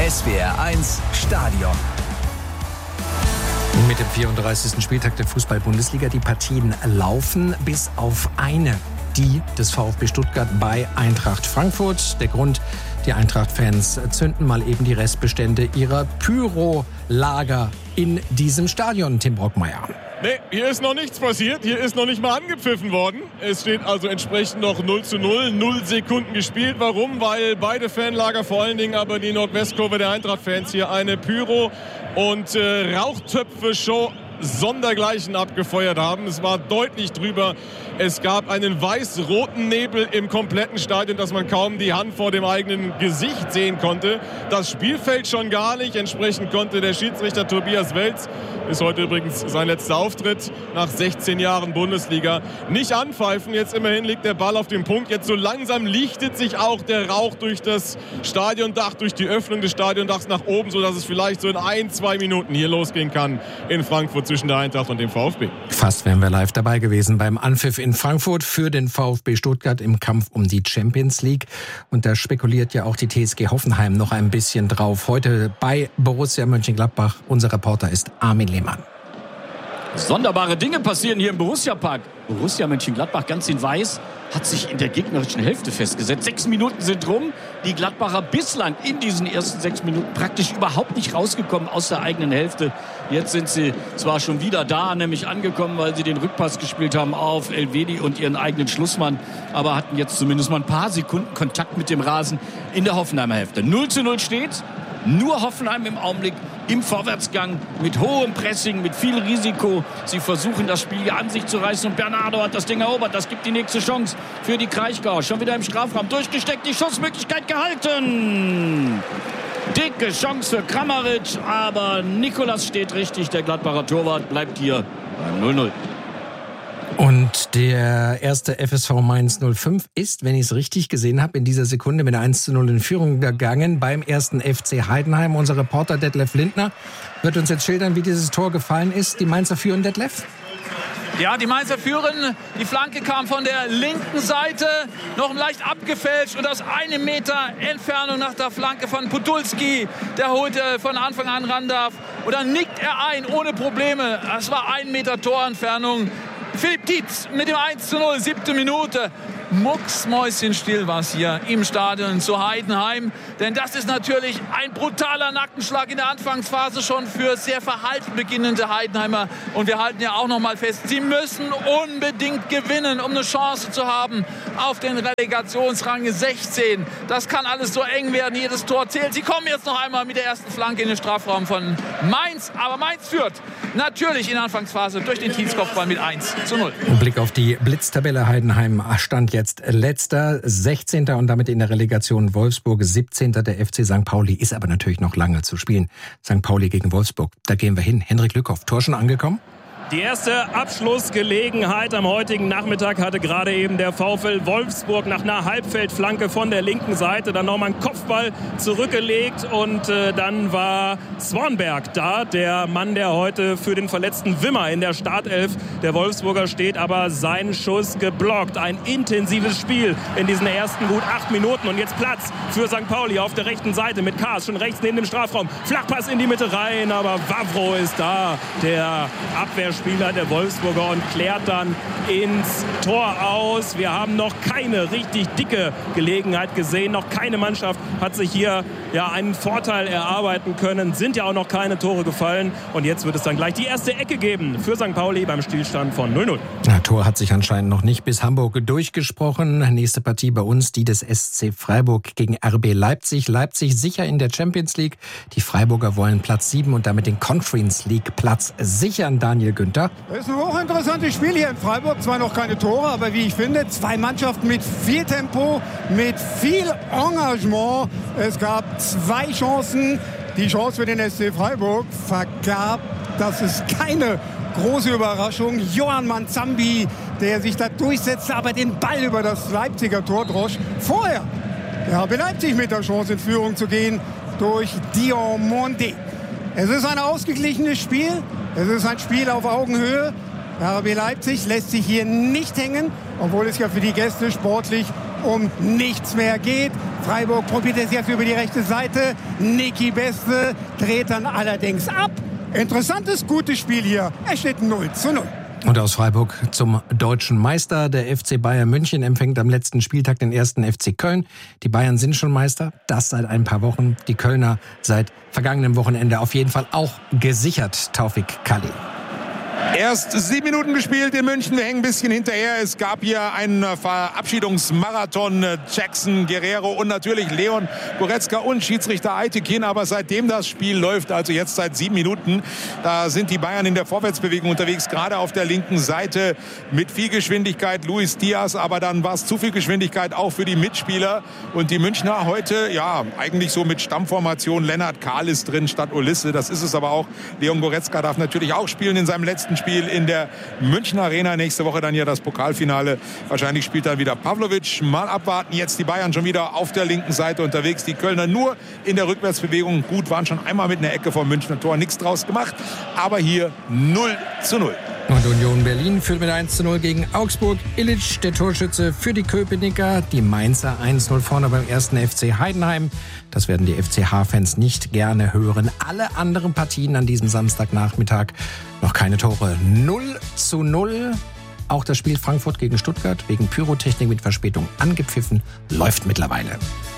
SWR1 Stadion. Mit dem 34. Spieltag der Fußball-Bundesliga. Die Partien laufen bis auf eine, die des VfB Stuttgart bei Eintracht Frankfurt. Der Grund, die Eintracht-Fans zünden mal eben die Restbestände ihrer Pyro-Lager in diesem Stadion, Tim Brockmeier. Nee, hier ist noch nichts passiert. Hier ist noch nicht mal angepfiffen worden. Es steht also entsprechend noch 0:0. 0 Sekunden gespielt. Warum? Weil beide Fanlager, vor allen Dingen aber die Nordwestkurve der Eintracht-Fans, hier eine Pyro- und Rauchtöpfe-Show sondergleichen abgefeuert haben. Es war deutlich drüber. Es gab einen weiß-roten Nebel im kompletten Stadion, dass man kaum die Hand vor dem eigenen Gesicht sehen konnte. Das Spielfeld schon gar nicht. Entsprechend konnte der Schiedsrichter Tobias Welz, ist heute übrigens sein letzter Auftritt nach 16 Jahren Bundesliga, nicht anpfeifen. Jetzt immerhin liegt der Ball auf dem Punkt. Jetzt so langsam lichtet sich auch der Rauch durch das Stadiondach, durch die Öffnung des Stadiondachs nach oben, sodass es vielleicht so in 1-2 Minuten hier losgehen kann in Frankfurt zwischen der Eintracht und dem VfB. Fast wären wir live dabei gewesen beim Anpfiff in Frankfurt für den VfB Stuttgart im Kampf um die Champions League. Und da spekuliert ja auch die TSG Hoffenheim noch ein bisschen drauf. Heute bei Borussia Mönchengladbach. Unser Reporter ist Armin Lehmann. Sonderbare Dinge passieren hier im Borussia-Park. Borussia Mönchengladbach ganz in weiß hat sich in der gegnerischen Hälfte festgesetzt. 6 Minuten sind rum. Die Gladbacher bislang in diesen ersten 6 Minuten praktisch überhaupt nicht rausgekommen aus der eigenen Hälfte. Jetzt sind sie zwar schon wieder da, nämlich angekommen, weil sie den Rückpass gespielt haben auf Elvedi und ihren eigenen Schlussmann, aber hatten jetzt zumindest mal ein paar Sekunden Kontakt mit dem Rasen in der Hoffenheimer Hälfte. 0:0 steht. Nur Hoffenheim im Augenblick im Vorwärtsgang mit hohem Pressing, mit viel Risiko. Sie versuchen das Spiel hier an sich zu reißen und Bernardo hat das Ding erobert. Das gibt die nächste Chance für die Kraichgauer. Schon wieder im Strafraum durchgesteckt, die Schussmöglichkeit gehalten. Dicke Chance für Kramaric, aber Nikolas steht richtig. Der Gladbacher Torwart bleibt hier beim 0:0. Und der erste FSV Mainz 05 ist, wenn ich es richtig gesehen habe, in dieser Sekunde mit 1:0 in Führung gegangen beim ersten FC Heidenheim. Unser Reporter Detlef Lindner wird uns jetzt schildern, wie dieses Tor gefallen ist. Die Mainzer führen, Detlef? Ja, die Mainzer führen. Die Flanke kam von der linken Seite, noch leicht abgefälscht und aus 1 Meter Entfernung nach der Flanke von Podolski. Der holte von Anfang an ran darf. Und dann nickt er ein, ohne Probleme. Das war 1 Meter Torentfernung. Philipp Tietz mit dem 1:0, 7. Minute. Mucksmäuschenstill war es hier im Stadion zu Heidenheim. Denn das ist natürlich ein brutaler Nackenschlag in der Anfangsphase schon für sehr verhalten beginnende Heidenheimer. Und wir halten ja auch noch mal fest, sie müssen unbedingt gewinnen, um eine Chance zu haben auf den Relegationsrang 16. Das kann alles so eng werden, jedes Tor zählt. Sie kommen jetzt noch einmal mit der ersten Flanke in den Strafraum von Mainz. Aber Mainz führt natürlich in der Anfangsphase durch den Tietz-Kopfball mit 1:0. Blick auf die Blitztabelle. Heidenheim stand jetzt letzter, 16. und damit in der Relegation. Wolfsburg 17. Der FC St. Pauli ist aber natürlich noch lange zu spielen. St. Pauli gegen Wolfsburg, da gehen wir hin. Henrik Lückhoff, Tor schon angekommen? Die erste Abschlussgelegenheit am heutigen Nachmittag hatte gerade eben der VfL Wolfsburg nach einer Halbfeldflanke von der linken Seite. Dann nochmal einen Kopfball zurückgelegt und dann war Swanberg da, der Mann, der heute für den verletzten Wimmer in der Startelf der Wolfsburger steht, aber sein Schuss geblockt. Ein intensives Spiel in diesen ersten gut 8 Minuten und jetzt Platz für St. Pauli auf der rechten Seite mit Kaas schon rechts neben dem Strafraum. Flachpass in die Mitte rein, aber Wawro ist da, der Abwehrspieler der Wolfsburger, und klärt dann ins Tor aus. Wir haben noch keine richtig dicke Gelegenheit gesehen. Noch keine Mannschaft hat sich hier einen Vorteil erarbeiten können. Sind ja auch noch keine Tore gefallen. Und jetzt wird es dann gleich die erste Ecke geben für St. Pauli beim Stillstand von 0:0. Tor hat sich anscheinend noch nicht bis Hamburg durchgesprochen. Nächste Partie bei uns, die des SC Freiburg gegen RB Leipzig. Leipzig sicher in der Champions League. Die Freiburger wollen Platz 7 und damit den Conference League Platz sichern. Daniel Günther. Das ist ein hochinteressantes Spiel hier in Freiburg. Zwar noch keine Tore, aber wie ich finde, 2 Mannschaften mit viel Tempo, mit viel Engagement. Es gab 2 Chancen. Die Chance für den SC Freiburg vergab, das ist keine große Überraschung, Johann Manzambi, der sich da durchsetzte, aber den Ball über das Leipziger Tor drosch. Vorher der RB Leipzig mit der Chance in Führung zu gehen durch Diomande. Es ist ein ausgeglichenes Spiel. Es ist ein Spiel auf Augenhöhe. Der RB Leipzig lässt sich hier nicht hängen, obwohl es ja für die Gäste sportlich um nichts mehr geht. Freiburg probiert es jetzt über die rechte Seite. Niki Beste dreht dann allerdings ab. Interessantes, gutes Spiel hier. Es steht 0:0. Und aus Freiburg zum deutschen Meister. Der FC Bayern München empfängt am letzten Spieltag den 1. FC Köln. Die Bayern sind schon Meister, das seit ein paar Wochen. Die Kölner seit vergangenem Wochenende auf jeden Fall auch gesichert, Taufik Kalli. Erst 7 Minuten gespielt in München, wir hängen ein bisschen hinterher. Es gab hier einen Verabschiedungsmarathon. Jackson, Guerrero und natürlich Leon Goretzka und Schiedsrichter Aytekin. Aber seitdem das Spiel läuft, also jetzt seit 7 Minuten, da sind die Bayern in der Vorwärtsbewegung unterwegs, gerade auf der linken Seite mit viel Geschwindigkeit. Luis Diaz, aber dann war es zu viel Geschwindigkeit auch für die Mitspieler. Und die Münchner heute, ja, eigentlich so mit Stammformation. Lennart Kahl ist drin statt Ulisse, das ist es aber auch. Leon Goretzka darf natürlich auch spielen in seinem letzten Spiel in der Münchner Arena. Nächste Woche dann ja das Pokalfinale. Wahrscheinlich spielt dann wieder Pavlovic. Mal abwarten. Jetzt die Bayern schon wieder auf der linken Seite unterwegs. Die Kölner nur in der Rückwärtsbewegung. Gut, waren schon einmal mit einer Ecke vom Münchner Tor. Nichts draus gemacht. Aber hier 0:0. Und Union Berlin führt mit 1:0 gegen Augsburg. Illich, der Torschütze für die Köpenicker. Die Mainzer 1:0 vorne beim 1. FC Heidenheim. Das werden die FCH-Fans nicht gerne hören. Alle anderen Partien an diesem Samstagnachmittag noch keine Tore. 0:0. Auch das Spiel Frankfurt gegen Stuttgart wegen Pyrotechnik mit Verspätung angepfiffen läuft mittlerweile.